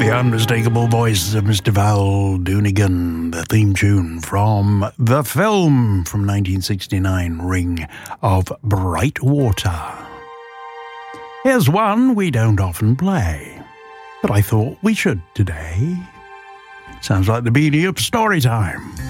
The unmistakable voice of Mr. Val Doonigan, the theme tune from the film from 1969, Ring of Bright Water. Here's one we don't often play, but I thought we should today. Sounds like the beginning of story time.